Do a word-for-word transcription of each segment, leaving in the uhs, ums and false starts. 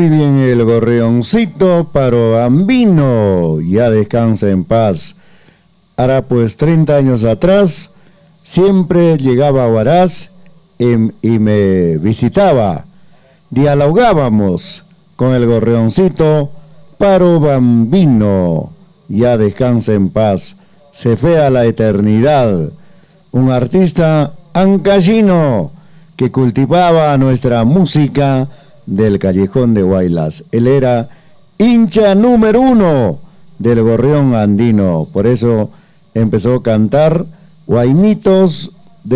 Muy bien, el gorrioncito Paro Bambino, ya descansa en paz. Hará pues treinta años atrás, siempre llegaba a Huaraz y, y me visitaba. Dialogábamos con el gorrioncito Paro Bambino, ya descansa en paz. Se fue a la eternidad. Un artista ancallino que cultivaba nuestra música del callejón de Huaylas. Él era hincha número uno del gorrión andino, por eso empezó a cantar guainitos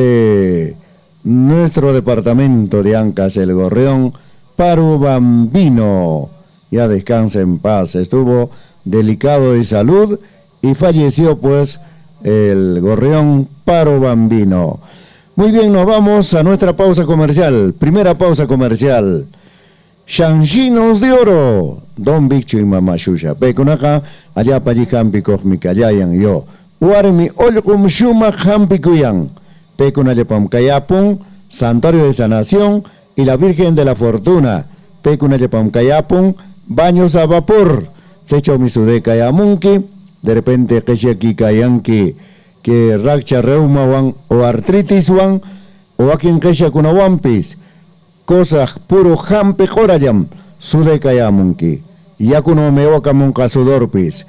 de nuestro departamento de Ancash, el gorrión Paro Bambino, ya descansa en paz. Estuvo delicado de salud y falleció pues el gorrión Paro Bambino. Muy bien, nos vamos a nuestra pausa comercial, primera pausa comercial. Shanchinos de oro, Don Bicho y Mamá Shusha. Pecunaja, allá pa' allí hampi kohmikayayan yo. Uarmi olkum shuma hampi kuyan. Pecunayapam kayapun, Santuario de Sanación y la Virgen de la Fortuna. Pecunayapam kayapun, baños a vapor. Secho misude kayamunki, de repente keshiaki kayanki, que racha reuma wan o artritis wan, o akin kesha kuna wampis. Cosas puro hampe jorayam, sude kayamunki. Yakuno meoka monka sudorpis.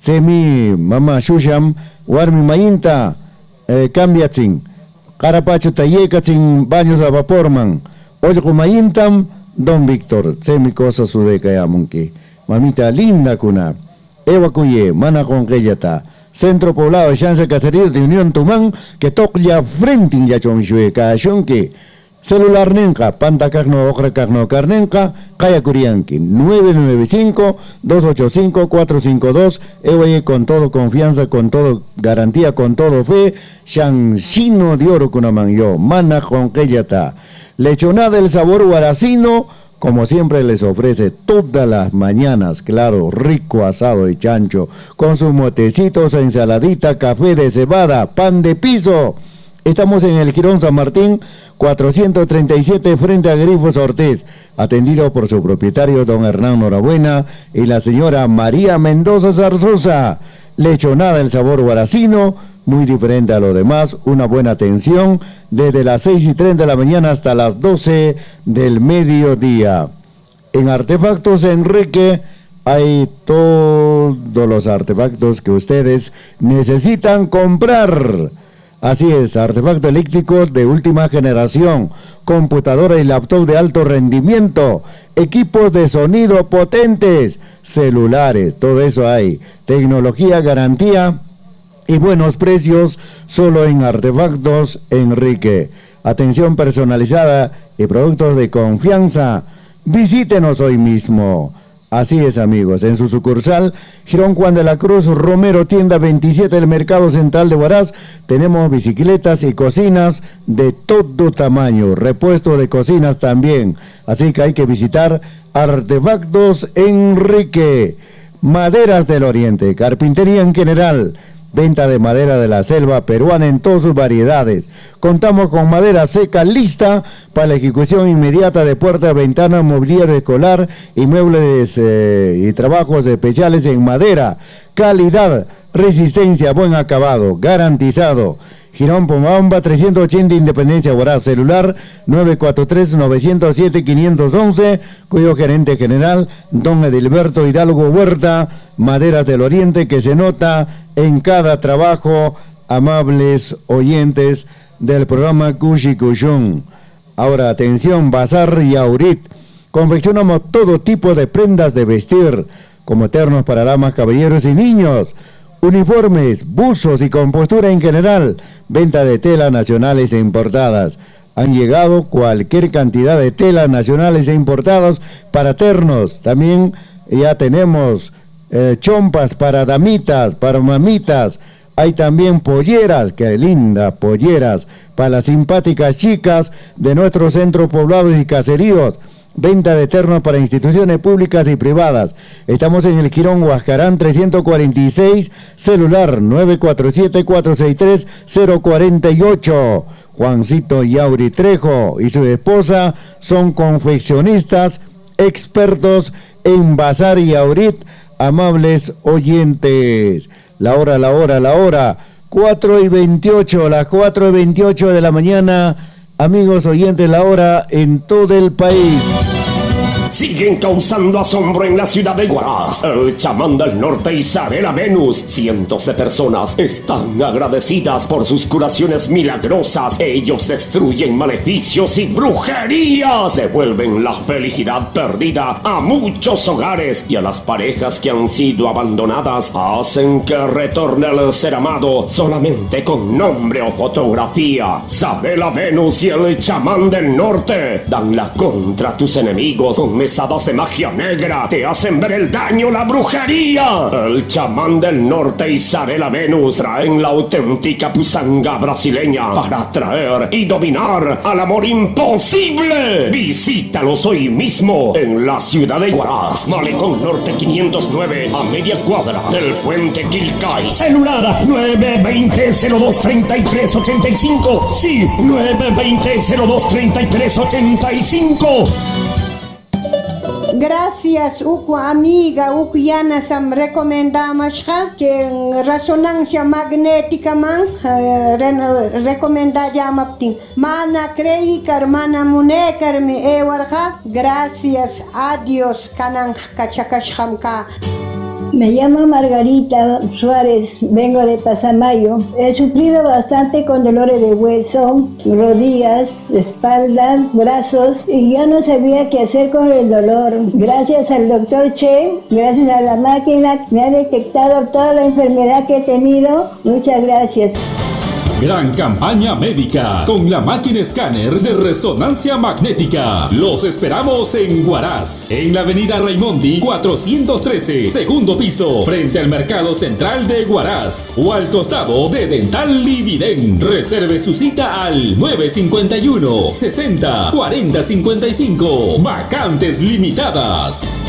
Semi mama shusham, warmi mayinta, eh, cambiatzin. Carapacho tayekachin, baños a vaporman. Ojo mayintam, Don Víctor, semi cosa sude kayamunki. Mamita linda kuna. Ewa kuye, mana con gellata. Centro Poblado de Chance Cacerío de Unión Tumán, que toca frente en Yachomshue, Cachonque. Celular Nenca, Panta Carno, Ocra Carno Carnenca, Calla Curianqui, nueve nueve cinco, dos ocho cinco, cuatro cinco dos, Ewaye con todo confianza, con todo garantía, con todo fe, Shanchino de oro Cunamanyo, Mana Jonqueyata, lechonada del sabor huaracino, como siempre les ofrece todas las mañanas, claro, rico asado de chancho, con sus motecitos, ensaladita, café de cebada, pan de piso. Estamos en el Jirón San Martín, cuatrocientos treinta y siete, frente a Grifos Ortiz, atendido por su propietario, don Hernán Norabuena, y la señora María Mendoza Zarzosa. Lechonada, el sabor huaracino, muy diferente a lo demás, una buena atención, desde las seis y treinta de la mañana hasta las doce del mediodía. En Artefactos Enrique hay todos los artefactos que ustedes necesitan comprar. Así es, artefactos eléctricos de última generación, computadora y laptop de alto rendimiento, equipos de sonido potentes, celulares, todo eso hay. Tecnología, garantía y buenos precios solo en Artefactos Enrique. Atención personalizada y productos de confianza. Visítenos hoy mismo. Así es, amigos, en su sucursal, Jirón Juan de la Cruz, Romero, tienda veintisiete del Mercado Central de Huaraz, tenemos bicicletas y cocinas de todo tamaño, repuesto de cocinas también, así que hay que visitar Artefactos Enrique. Maderas del Oriente, carpintería en general, venta de madera de la selva peruana en todas sus variedades. Contamos con madera seca lista para la ejecución inmediata de puertas, ventanas, mobiliario escolar y muebles eh, y trabajos especiales en madera. Calidad, resistencia, buen acabado, garantizado. Girón Pomabamba trescientos ochenta, Independencia Huaraz, celular nueve cuatro tres, nueve cero siete, cinco uno uno, cuyo gerente general, don Edilberto Hidalgo Huerta. Maderas del Oriente, que se nota en cada trabajo, amables oyentes del programa Cushi Cushun. Ahora atención, Bazar y Aurit, confeccionamos todo tipo de prendas de vestir, como ternos para damas, caballeros y niños, uniformes, buzos y compostura en general, venta de telas nacionales e importadas. Han llegado cualquier cantidad de telas nacionales e importadas para ternos. También ya tenemos eh, chompas para damitas, para mamitas. Hay también polleras, qué linda, polleras para las simpáticas chicas de nuestros centros poblados y caseríos. Venta de ternos para instituciones públicas y privadas. Estamos en el Jirón Huascarán trescientos cuarenta y seis, celular nueve cuatro siete, cuatro seis tres, cero cuatro ocho. Juancito Yauri Trejo y su esposa son confeccionistas expertos en bazar y ahorita, amables oyentes. La hora, la hora, la hora, cuatro y veintiocho, las cuatro y veintiocho de la mañana, amigos oyentes, la hora en todo el país. Siguen causando asombro en la ciudad de Huaraz. El chamán del norte Isabela Venus. Cientos de personas están agradecidas por sus curaciones milagrosas. Ellos destruyen maleficios y brujerías. Devuelven la felicidad perdida a muchos hogares y a las parejas que han sido abandonadas. Hacen que retorne el ser amado solamente con nombre o fotografía. Isabela Venus y el chamán del norte dan la contra tus enemigos con mesadas de magia negra, te hacen ver el daño, la brujería. El chamán del norte y Isabela Venus traen la auténtica pusanga brasileña para atraer y dominar al amor imposible. Visítalos hoy mismo en la ciudad de Huaraz, Malecón Norte quinientos nueve, a media cuadra del puente Quilcay. Celular nueve veinte cero dos treinta y tres ochenta y cinco. Sí, nueve veinte cero dos treinta y tres ochenta y cinco. Gracias, uku amiga, uku yana sam recomendamos que en resonancia magnética man uh, recomenda llamaptin. Mana crei mana munekar mi ewarga. Gracias a Dios kanan kachakashkamka. Me llamo Margarita Suárez, vengo de Pasamayo. He sufrido bastante con dolores de hueso, rodillas, espalda, brazos y ya no sabía qué hacer con el dolor. Gracias al doctor Che, gracias a la máquina, me ha detectado toda la enfermedad que he tenido. Muchas gracias. Gran campaña médica con la máquina escáner de resonancia magnética. Los esperamos en Huaraz, en la avenida Raimondi cuatrocientos trece, segundo piso, frente al Mercado Central de Huaraz, o al costado de Dental Lividen. Reserve su cita al nueve cinco uno, sesenta, cuarenta cincuenta y cinco. Vacantes limitadas.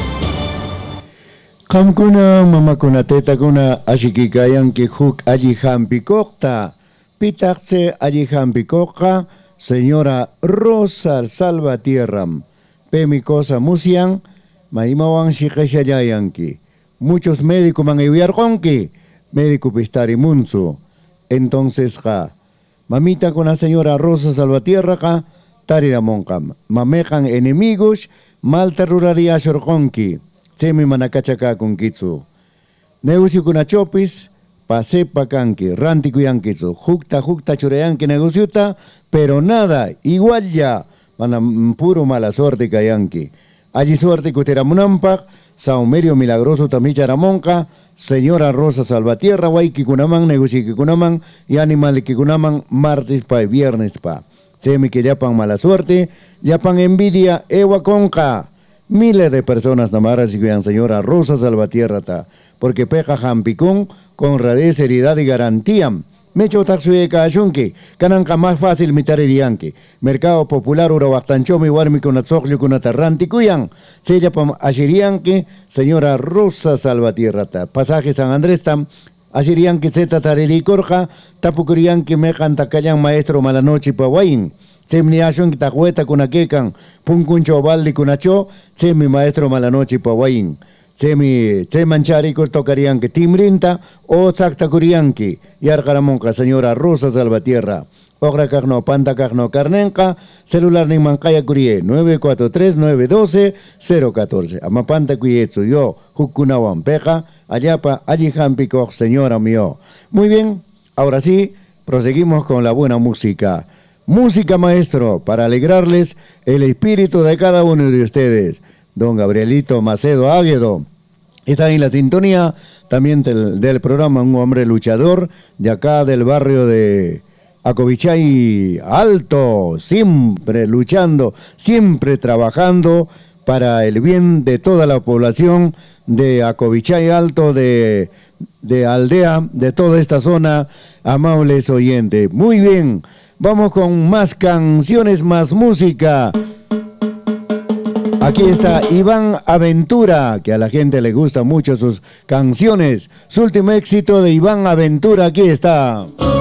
Kamkuna mamakuna tetakuna ashikikayan ki huk allí hampikokta. Pitakse allí hampikokka, señora Rosa Salvatierram. Pemikosa musian, maimawan shikeshayayanki. Muchos médicos man eviarkonki, médico pistari munzu. Entonces ja, mamita con la señora Rosa Salvatierra ka, tarida monkam. Mamejan enemigos, mal terruraria shorkonki. Semi manakachaka con kitsu. Negocio con achopis, pase pa kanki, ranti kuyankitsu. Jukta jukta chureyanki negociuta, pero nada, igual ya. Mana puro mala suerte kayanki. Allí suerte kuteramunampak, saumerio milagroso tamicharamonka, señora Rosa Salvatierra, waiki kunaman, negocio kunaman, y animal kunaman, martes pa y viernes pa. Semi que yapan mala suerte, yapan envidia, ewa conca. Miles de personas namaras y cuidan señora Rosa Salvatierra ta, porque peja jampicón con radez, seriedad y garantía. Mecho taxuye kaashunki, kananka más fácil mitaridianki. Mercado popular urabactanchomi warmi con atzogli con atarranti cuyan. Sella pam ashirianki, señora Rosa Salvatierra ta. Pasaje San Andrés tam, ashirianki zeta tarili corja, tapukurianki mejan takayan maestro malanoche pawain. Semni ashun tacueta con aquecan, punkuncho baldi con acho, semi maestro malanoche pawain. Semi, se manchari tocarían que timrinta o sakta curianki, y argaramonca señora Rosa Salvatierra. Ogra carno, panta carno, carnenca, celular ni mancaya curie, nueve cuatro tres nueve uno dos cero uno cuatro. Amapanta cuyetsu yo, jukunawan peja, allapa, allí jampico, señora mío. Muy bien, ahora sí, proseguimos con la buena música. Música, maestro, para alegrarles el espíritu de cada uno de ustedes. Don Gabrielito Macedo Águedo está en la sintonía también del, del programa, un hombre luchador de acá del barrio de Acovichay Alto, siempre luchando, siempre trabajando para el bien de toda la población de Acovichay Alto, de, de Aldea, de toda esta zona, amables oyentes. Muy bien, vamos con más canciones, más música. Aquí está Iván Aventura, que a la gente le gusta mucho sus canciones. Su último éxito de Iván Aventura, aquí está.